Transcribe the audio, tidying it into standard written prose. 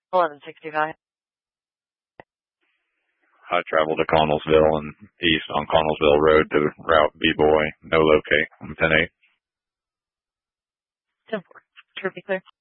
1165. I travel to Connellsville and east on Connellsville Road to route B-Boy. No locate. I'm 10-8. 10-4. Should be clear.